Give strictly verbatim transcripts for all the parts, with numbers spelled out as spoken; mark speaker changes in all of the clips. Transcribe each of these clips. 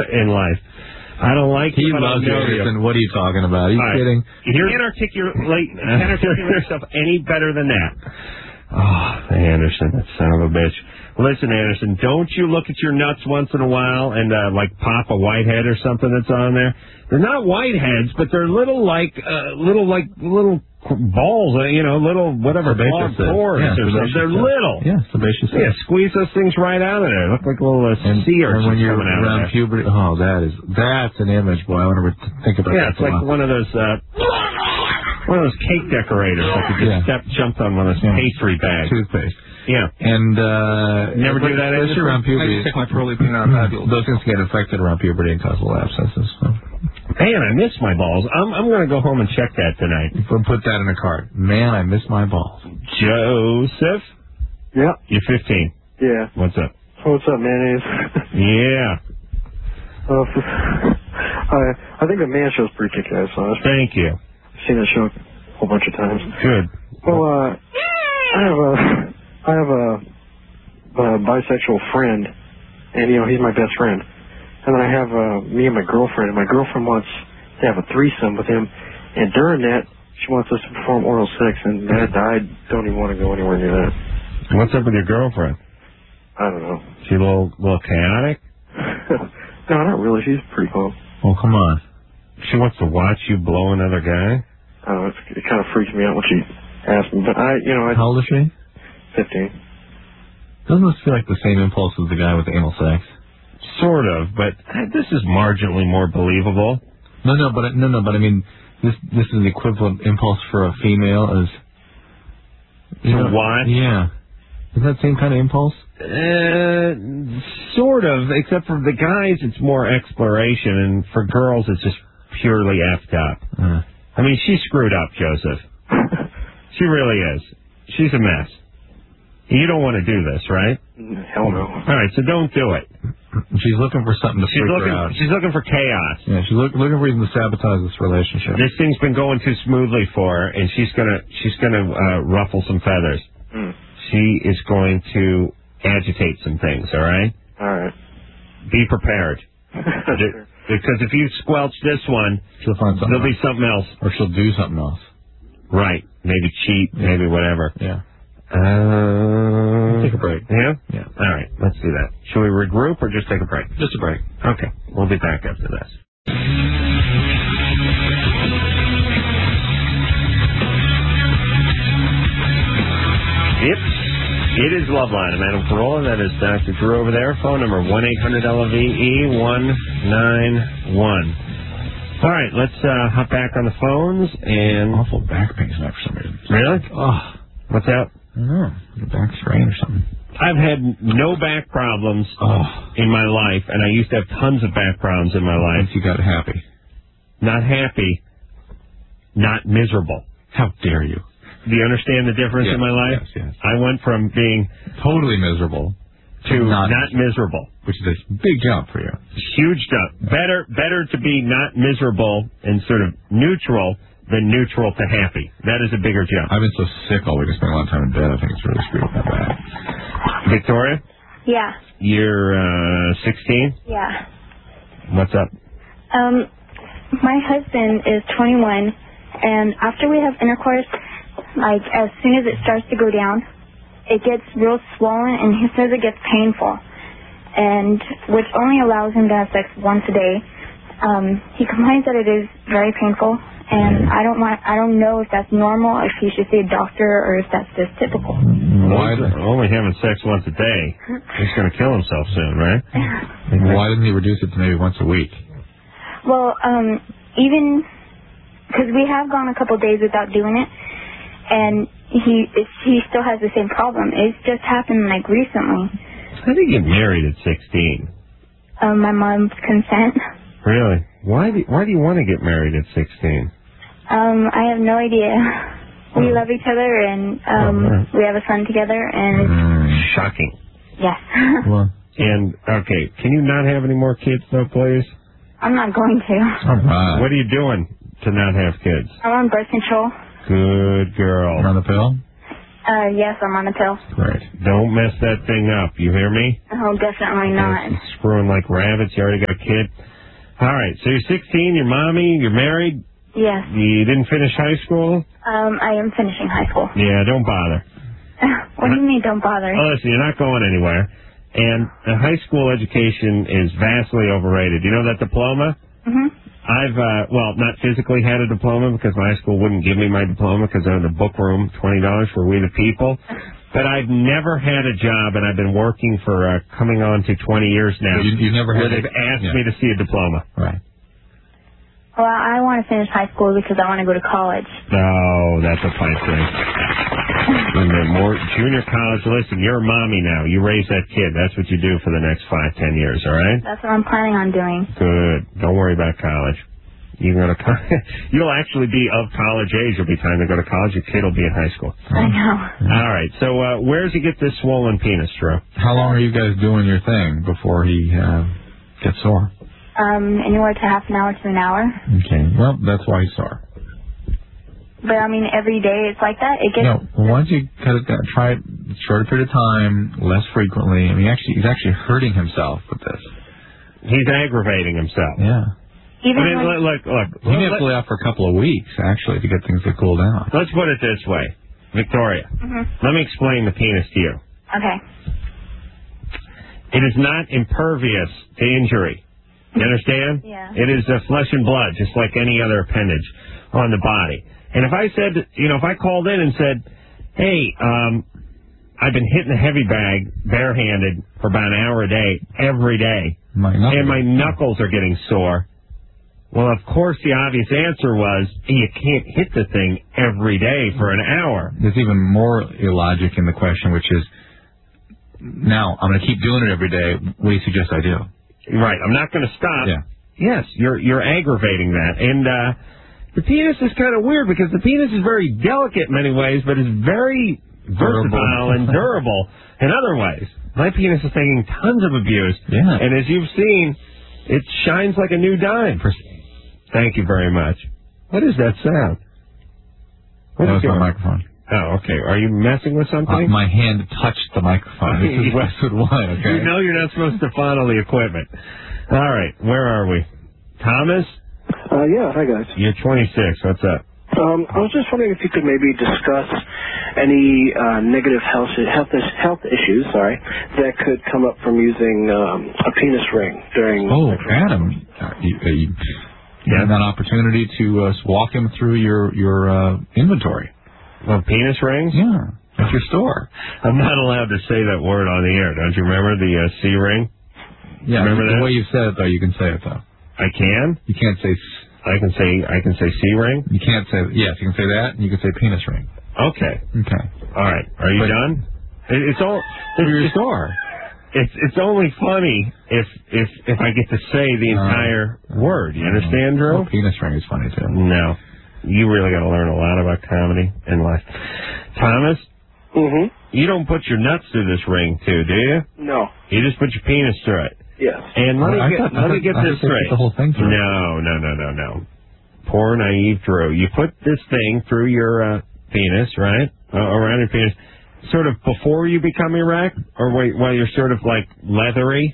Speaker 1: in life. I don't like
Speaker 2: He
Speaker 1: you.
Speaker 2: loves you, Anderson. What are you talking about? Are you
Speaker 1: right.
Speaker 2: kidding?
Speaker 1: You can't articulate, can't articulate yourself any better than that. Oh, Anderson, that son of a bitch. Listen, Anderson, don't you look at your nuts once in a while and, uh, like, pop a whitehead or something that's on there? They're not whiteheads, but they're little, like, uh, little, like, little balls, uh, you know, little, whatever, clogged pores
Speaker 2: yeah,
Speaker 1: or something. They're little.
Speaker 2: Yeah, sebaceous.
Speaker 1: Yeah, squeeze those things right out of there. Look like little uh,
Speaker 2: and,
Speaker 1: sea urchins
Speaker 2: and when you're
Speaker 1: coming out
Speaker 2: around
Speaker 1: of there.
Speaker 2: puberty, oh, that is, that's an image, boy. I want to think about
Speaker 1: yeah,
Speaker 2: that.
Speaker 1: Yeah, it's like one of those, uh, one of those cake decorators that could just
Speaker 2: yeah.
Speaker 1: step, jumped on one of those yeah. pastry bags.
Speaker 2: Toothpaste.
Speaker 1: Yeah.
Speaker 2: And, uh...
Speaker 1: Never do that,
Speaker 2: especially around puberty.
Speaker 3: I just take my pearly peanut out of
Speaker 2: Those things get infected around puberty and cause little abscesses. So.
Speaker 1: Man, I miss my balls. I'm I'm going to go home and check that tonight.
Speaker 2: We'll put that in a card. Man, I miss my balls.
Speaker 1: Joseph?
Speaker 4: Yeah.
Speaker 1: You're fifteen.
Speaker 4: Yeah.
Speaker 1: What's up?
Speaker 4: What's up, mayonnaise?
Speaker 1: yeah.
Speaker 4: Uh, I, I think the Man Show's pretty kick-ass. Honestly.
Speaker 1: Thank you.
Speaker 4: I've seen that show a whole bunch of times.
Speaker 1: Good.
Speaker 4: Well, uh, I have a, I have a, a bisexual friend, and, you know, he's my best friend. And then I have uh, me and my girlfriend, and my girlfriend wants to have a threesome with him. And during that, she wants us to perform oral sex, and that, I don't even want to go anywhere near that.
Speaker 1: What's up with your girlfriend?
Speaker 4: I don't know.
Speaker 1: She a little, little chaotic?
Speaker 4: No, not really. She's pretty calm.
Speaker 2: Oh, come on.
Speaker 1: She wants to watch you blow another guy?
Speaker 4: I don't know. It's, it kind of freaks me out when she asks me. But I, you know, I...
Speaker 2: How old is she?
Speaker 4: Fifteen.
Speaker 2: Doesn't this feel like the same impulse as the guy with anal sex?
Speaker 1: Sort of, but this is marginally more believable.
Speaker 2: No, no, but no, no, but I mean, this this is the equivalent impulse for a female as
Speaker 1: to know, watch.
Speaker 2: Yeah, is that the same kind of impulse?
Speaker 1: Uh, sort of, except for the guys, it's more exploration, and for girls, it's just purely effed up.
Speaker 2: Uh.
Speaker 1: I mean, she's screwed up, Joseph. She really is. She's a mess. You don't want to do this, right?
Speaker 4: Hell no.
Speaker 1: All right, so don't do it.
Speaker 2: She's looking for something to
Speaker 1: she's
Speaker 2: freak
Speaker 1: looking,
Speaker 2: her out.
Speaker 1: She's looking for chaos.
Speaker 2: Yeah, she's look, looking for reason to sabotage this relationship.
Speaker 1: This thing's been going too smoothly for her, and she's gonna she's gonna uh, ruffle some feathers.
Speaker 4: Mm.
Speaker 1: She is going to agitate some things. All right.
Speaker 4: All right.
Speaker 1: Be prepared.
Speaker 4: Sure.
Speaker 1: Because if you squelch this one,
Speaker 2: she'll find something
Speaker 1: there'll
Speaker 2: else.
Speaker 1: be something else,
Speaker 2: or she'll do something else.
Speaker 1: Right. Maybe cheat.
Speaker 2: Yeah.
Speaker 1: Maybe whatever.
Speaker 2: Yeah.
Speaker 1: Uh,
Speaker 2: take a break.
Speaker 1: Yeah?
Speaker 2: Yeah.
Speaker 1: All right, let's do that. Should we regroup or just take a break?
Speaker 2: Just a break.
Speaker 1: Okay, we'll be back after this. Yep, it is Loveline. I'm Adam Carolla. That is Doctor Drew over there. Phone number one eight hundred L V E one nine one. All right, let's uh, hop back on the phones and...
Speaker 2: Awful back pain tonight for some reason.
Speaker 1: Really?
Speaker 2: Oh.
Speaker 1: What's that?
Speaker 2: I don't know. Your back strain or something.
Speaker 1: I've had no back problems
Speaker 2: oh.
Speaker 1: in my life, and I used to have tons of back problems in my life.
Speaker 2: Once you got happy.
Speaker 1: Not happy, not miserable.
Speaker 2: How dare you?
Speaker 1: Do you understand the difference
Speaker 2: yes,
Speaker 1: in my life?
Speaker 2: Yes, yes.
Speaker 1: I went from being
Speaker 2: totally miserable
Speaker 1: to not, not miserable.
Speaker 2: Which is a big jump for you.
Speaker 1: Huge jump. Better, better to be not miserable and sort of neutral than neutral to happy. That is a bigger jump.
Speaker 2: I've been so sick all week. I spent a lot of time in bed. I think it's really screwed up my back.
Speaker 1: Victoria?
Speaker 5: Yeah.
Speaker 1: You're uh, sixteen?
Speaker 5: Yeah.
Speaker 1: What's up?
Speaker 5: Um, my husband is twenty-one, and after we have intercourse, like, as soon as it starts to go down, it gets real swollen, and he says it gets painful, and which only allows him to have sex once a day. Um, he complains that it is very painful, and I don't want, I don't know if that's normal, if he should see a doctor, or if that's just typical.
Speaker 1: Why only having sex once a day? He's going to kill himself soon, right?
Speaker 2: Why didn't he reduce it to maybe once a week?
Speaker 5: Well, um, even because we have gone a couple days without doing it, and he it's, he still has the same problem. It's just happened like recently.
Speaker 1: How did you get married at sixteen?
Speaker 5: Um, my mom's consent.
Speaker 1: Really? Why do Why do you want to get married at sixteen?
Speaker 5: Um, I have no idea. We oh. love each other, and um, oh, right. we have a son together, and
Speaker 1: mm, shocking.
Speaker 5: Yes.
Speaker 2: Well,
Speaker 1: and okay, can you not have any more kids, though, please?
Speaker 5: I'm not going to.
Speaker 2: All right.
Speaker 1: What are you doing to not have kids?
Speaker 5: I'm on birth control.
Speaker 1: Good girl.
Speaker 2: You're on the pill?
Speaker 5: Uh, yes, I'm on the pill.
Speaker 2: Right.
Speaker 1: Don't mess that thing up. You hear me?
Speaker 5: Oh, definitely not.
Speaker 1: It's screwing like rabbits. You already got a kid. All right. So you're sixteen. You're mommy. You're married.
Speaker 5: Yes.
Speaker 1: You didn't finish high school?
Speaker 5: Um, I am finishing high school.
Speaker 1: Yeah, don't bother.
Speaker 5: What do you mean, don't bother?
Speaker 1: Oh, listen, you're not going anywhere. And a high school education is vastly overrated. You know that diploma?
Speaker 5: Mm-hmm.
Speaker 1: I've, uh, well, not physically had a diploma because my high school wouldn't give me my diploma because I had a book room, twenty dollars for We the People. But I've never had a job, and I've been working for uh, coming on to twenty years now.
Speaker 2: You, you never
Speaker 1: where
Speaker 2: had
Speaker 1: they've asked
Speaker 2: yeah.
Speaker 1: me to see a diploma.
Speaker 2: Right.
Speaker 5: Well, I want to finish high school because I want to go to college.
Speaker 1: Oh, that's a pipe thing. And then more junior college. Listen, you're a mommy now. You raise that kid. That's what you do for the next five, ten years, all right?
Speaker 5: That's what I'm planning on doing.
Speaker 1: Good. Don't worry about college. You go to co- You'll actually be of college age. You'll be time to go to college. Your kid will be in high school.
Speaker 5: I know.
Speaker 1: All right. So uh, where does he get this swollen penis, Drew?
Speaker 2: How long are you guys doing your thing before he uh, gets sore?
Speaker 5: Um, anywhere to half an hour to an hour.
Speaker 2: Okay. Well, that's why he's sore.
Speaker 5: But, I mean, every day it's like that? It gets...
Speaker 2: No, once you cut it down, try it a shorter period of time, less frequently. I mean, actually, he's actually hurting himself with this.
Speaker 1: He's aggravating himself.
Speaker 2: Yeah.
Speaker 5: Even
Speaker 1: I mean,
Speaker 5: when...
Speaker 1: look, look. look
Speaker 2: He may have
Speaker 1: let,
Speaker 2: to lay off for a couple of weeks, actually, to get things to cool down.
Speaker 1: let's put it this way. Victoria,
Speaker 5: Mm-hmm.
Speaker 1: let me explain the penis to you.
Speaker 5: Okay.
Speaker 1: It is not impervious to injury. You understand?
Speaker 5: Yeah.
Speaker 1: It is uh, flesh and blood, just like any other appendage on the body. And if I said, you know, if I called in and said, hey, um, I've been hitting the heavy bag barehanded for about an hour a day, every day,
Speaker 2: My knuckles.
Speaker 1: and my knuckles are getting sore, well, of course, the obvious answer was you can't hit the thing every day for an hour.
Speaker 2: There's even more illogic in the question, which is, now, I'm going to keep doing it every day. What do you suggest I do?
Speaker 1: Right. I'm not going to stop.
Speaker 2: Yeah.
Speaker 1: Yes, you're you're aggravating that. And uh, the penis is kind of weird because the penis is very delicate in many ways, but it's very versatile and durable in other ways. My penis is taking tons of abuse.
Speaker 2: Yeah.
Speaker 1: And as you've seen, it shines like a new dime. Thank you very much. What is that sound? What
Speaker 2: That
Speaker 1: is
Speaker 2: was my
Speaker 1: your-
Speaker 2: microphone.
Speaker 1: Oh, okay. Are you messing with something?
Speaker 2: Uh, my hand touched the microphone. This is Westwood One, okay?
Speaker 1: You know you're not supposed to fondle the equipment. All right. Where are we? Thomas?
Speaker 4: Uh, yeah, hi guys.
Speaker 1: You're twenty-six. What's up?
Speaker 4: Um, I was just wondering if you could maybe discuss any uh, negative health health health issues, sorry, that could come up from using um, a penis ring during.
Speaker 2: Oh, Adam, uh, you, uh, you, you
Speaker 1: Yeah.
Speaker 2: have an opportunity to uh, walk him through your your uh, inventory.
Speaker 1: Well, penis rings?
Speaker 2: Yeah, at your store.
Speaker 1: I'm not allowed to say that word on the air. Don't you remember the uh, C ring?
Speaker 2: Yeah,
Speaker 1: Remember
Speaker 2: the
Speaker 1: that?
Speaker 2: way you said it though, you can say it though.
Speaker 1: I can.
Speaker 2: You can't say. s-
Speaker 1: I can say. I can say C ring.
Speaker 2: You can't say. Yes, you can say that, and you can say penis ring.
Speaker 1: Okay.
Speaker 2: Okay.
Speaker 1: All right. Are you
Speaker 2: But-
Speaker 1: done? It, it's all.
Speaker 2: For your
Speaker 1: It's,
Speaker 2: store.
Speaker 1: it's it's only funny if if if I get to say the entire
Speaker 2: Uh,
Speaker 1: word. You understand, Drew?
Speaker 2: Oh, penis ring is funny too.
Speaker 1: No. You really got to learn a lot about comedy and life. Thomas,
Speaker 4: Mm-hmm.
Speaker 1: you don't put your nuts through this ring, too, do you?
Speaker 4: No.
Speaker 1: You just put your penis through it.
Speaker 4: Yes.
Speaker 1: And let
Speaker 2: Well, I
Speaker 1: me get
Speaker 2: thought- I
Speaker 1: let me
Speaker 2: thought-
Speaker 1: get
Speaker 2: I
Speaker 1: this
Speaker 2: thought they put
Speaker 1: straight.
Speaker 2: the whole thing through.
Speaker 1: No, no, no, no, no. Poor naive Drew. You put this thing through your uh, penis, right? Uh, around your penis, sort of before you become erect, or wait, while you're sort of like leathery,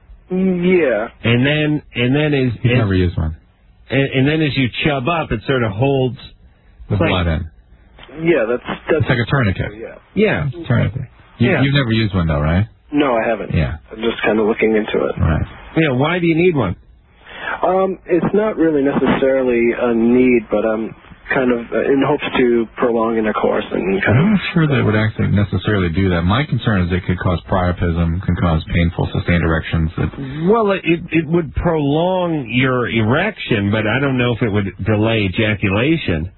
Speaker 4: Yeah.
Speaker 1: and then and then is
Speaker 2: He's
Speaker 1: is-
Speaker 2: never used one.
Speaker 1: and, and then as you chub up, it sort of holds
Speaker 2: The
Speaker 1: It's like-
Speaker 2: blood in.
Speaker 4: Yeah, that's that's.
Speaker 2: It's like a tourniquet.
Speaker 4: Yeah.
Speaker 1: yeah.
Speaker 2: Tourniquet. You,
Speaker 1: Yeah.
Speaker 2: You've never used one though, right?
Speaker 4: No, I haven't.
Speaker 2: Yeah.
Speaker 4: I'm just kind of looking into it.
Speaker 2: Right.
Speaker 1: Yeah. Why do you need one?
Speaker 4: Um, it's not really necessarily a need, but I'm kind of uh, in hopes to prolong intercourse and kind
Speaker 2: I'm
Speaker 4: of.
Speaker 2: not sure that it would actually necessarily do that. My concern is it could cause priapism, can cause painful sustained erections. That
Speaker 1: Well, it it would prolong your erection, but I don't know if it would delay ejaculation.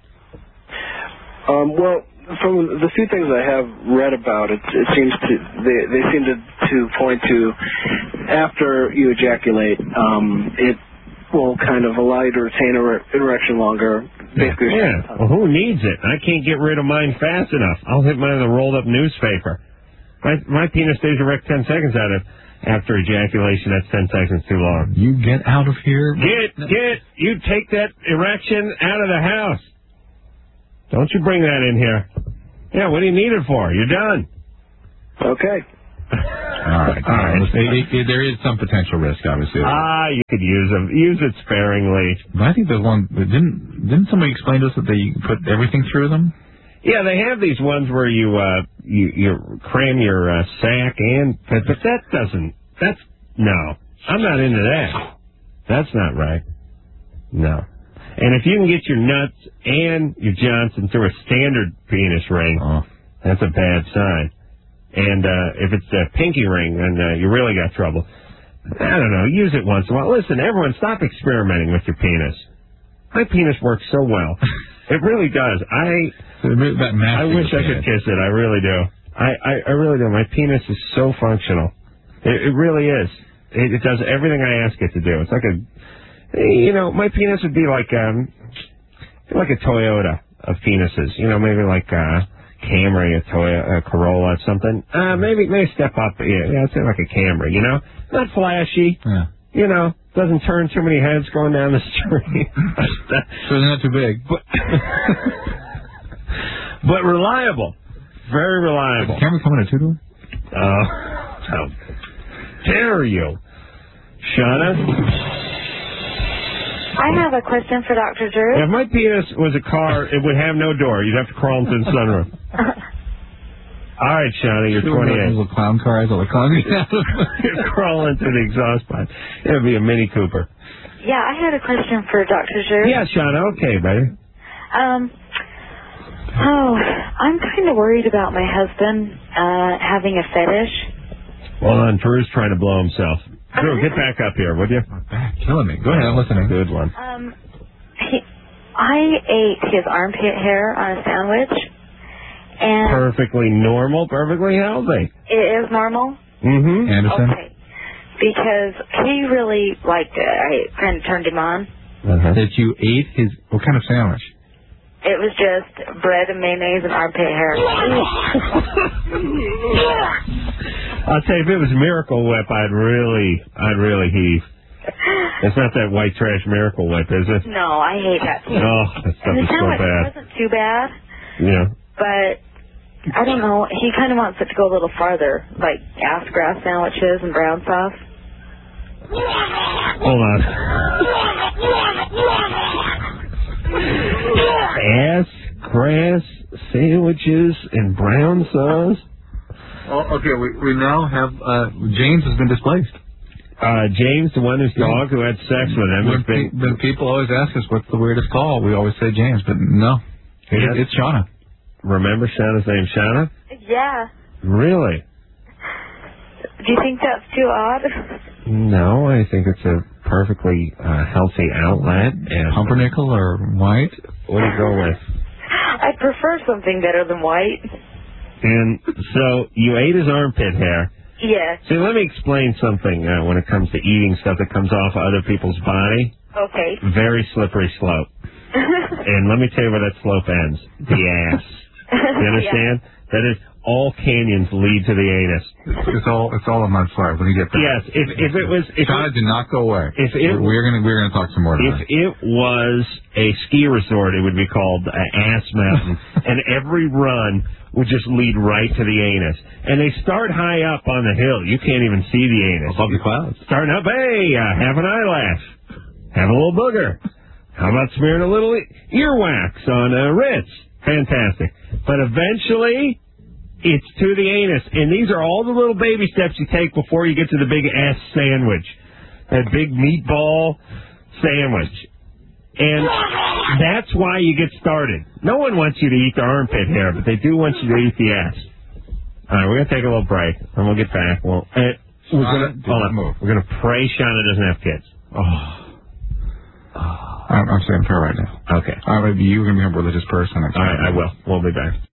Speaker 4: Um, well, from the few things I have read about it, it seems to they they seem to to point to after you ejaculate, um, it will kind of allow you to retain an erection longer. Basically,
Speaker 1: Yeah. Well, who needs it? I can't get rid of mine fast enough. I'll hit mine with a rolled up newspaper. My my penis stays erect ten seconds out of after ejaculation. That's ten seconds too long.
Speaker 2: you get out of here.
Speaker 1: Get get you take that erection out of the house. Don't you bring that in here. Yeah, what do you need it for? You're done.
Speaker 4: Okay.
Speaker 2: All right.
Speaker 1: All right.
Speaker 2: It, it, there is some potential risk, obviously.
Speaker 1: Ah, you could use them. Use it sparingly.
Speaker 2: But I think there's one. Didn't didn't somebody explain to us that they put everything through them?
Speaker 1: Yeah, they have these ones where you uh you you cram your uh, sack and but, but that doesn't. That's no. I'm not into that. That's not right. No. And if you can get your nuts and your Johnson through a standard penis ring,
Speaker 2: Oh.
Speaker 1: that's a bad sign. And uh, if it's a pinky ring, then uh, you really got trouble. I don't know. Use it once in a while. Listen, everyone, stop experimenting with your penis. My penis works so well. It really does. I
Speaker 2: That
Speaker 1: I wish I could kiss it. I really do. I, I, I really do. My penis is so functional. It, it really is. It, it does everything I ask it to do. It's like a, you know, my penis would be like um, like a Toyota of penises. You know, maybe like uh Camry, a Toyota, a Corolla, something. Uh, maybe, maybe step up. Yeah, yeah, I'd say like a Camry. You know, not flashy.
Speaker 2: Yeah.
Speaker 1: You know, doesn't turn too many heads going down the street.
Speaker 2: So they're not too big.
Speaker 1: But, but reliable, very reliable.
Speaker 2: Can we come in a two door?
Speaker 1: Uh, how dare you, Shauna?
Speaker 3: I have a question for Doctor Drew.
Speaker 1: If my penis was a car, it would have no door. You'd have to crawl into the sunroof. All right, Shauna, you're twenty-eight.
Speaker 2: Little clown cars, all the clowns.
Speaker 1: You crawl into the exhaust pipe. It would be a Mini Cooper.
Speaker 3: Yeah, I had a question for Doctor Drew.
Speaker 1: Yeah, Shauna, okay, buddy.
Speaker 3: Um, oh, I'm kind of worried about my husband uh, having a fetish.
Speaker 1: Hold on, Drew's trying to blow himself. Drew, get back up here, would you?
Speaker 2: Back killing me. Go ahead, I'm listening.
Speaker 1: Good one.
Speaker 3: Um, he, I ate his armpit hair on a sandwich, and
Speaker 1: Perfectly normal, perfectly healthy.
Speaker 3: it is normal.
Speaker 1: Mm-hmm.
Speaker 2: Anderson?
Speaker 3: Okay, because he really liked it. I kind of turned him on.
Speaker 1: Uh-huh.
Speaker 2: That you ate his, what kind of sandwich?
Speaker 3: It was just bread and mayonnaise and armpit hair.
Speaker 1: I'll tell you, if it was Miracle Whip, I'd really, I'd really heave. It's not that white trash Miracle Whip, is it?
Speaker 3: No, I hate that.
Speaker 1: Oh, that stuff
Speaker 3: And the
Speaker 1: is so
Speaker 3: sandwich
Speaker 1: bad.
Speaker 3: wasn't too bad,
Speaker 1: Yeah.
Speaker 3: but I don't know. He kind of wants it to go a little farther, like ass grass sandwiches and brown sauce.
Speaker 1: Hold on. Ass, grass, sandwiches, and brown sauce.
Speaker 2: Oh, okay, we, we now have, uh, James has been displaced.
Speaker 1: Uh, James, the one whose dog who had sex with him,
Speaker 2: When,
Speaker 1: has been...
Speaker 2: pe- when people always ask us what's the weirdest call, we always say James, but no, it,
Speaker 1: Yes.
Speaker 2: it's Shauna.
Speaker 1: Remember Shauna's name, Shauna?
Speaker 3: Yeah.
Speaker 1: Really?
Speaker 3: Do you think that's too odd?
Speaker 1: No, I think it's a perfectly uh, healthy outlet. And
Speaker 2: Pumpernickel or white?
Speaker 1: what do you go with?
Speaker 3: I'd prefer something better than white.
Speaker 1: And so you ate his armpit hair.
Speaker 3: Yes.
Speaker 1: See, let me explain something uh, when it comes to eating stuff that comes off of other people's body.
Speaker 3: Okay.
Speaker 1: Very slippery slope. And let me tell you where that slope ends. The ass. You understand? Yeah. That is, all canyons lead to the anus.
Speaker 2: It's all it's all a mudslide when you get there.
Speaker 1: Yes, if if it was... If
Speaker 2: Shauna,
Speaker 1: it,
Speaker 2: do not go away.
Speaker 1: If it,
Speaker 2: we're gonna we're gonna talk some more
Speaker 1: If
Speaker 2: about it.
Speaker 1: it was a ski resort, it would be called uh, Ass Mountain, and every run would just lead right to the anus. And they start high up on the hill. You can't even see the anus.
Speaker 2: Above the clouds.
Speaker 1: Starting up, hey, uh, have an eyelash. Have a little booger. How about smearing a little e- earwax on uh, Ritz? Fantastic. But eventually, it's to the anus. And these are all the little baby steps you take before you get to the big ass sandwich. That big meatball sandwich. And that's why you get started. No one wants you to eat the armpit hair, but they do want you to eat the ass. All right, we're going to take a little break, and we'll get back. Well, uh, we're going to hold on.
Speaker 2: Move.
Speaker 1: We're going to pray Shauna doesn't have kids.
Speaker 2: Oh. I'm, I'm saying prayer right now.
Speaker 1: Okay.
Speaker 2: Uh, maybe you're going to be a religious person.
Speaker 1: All right, I will. We'll be back.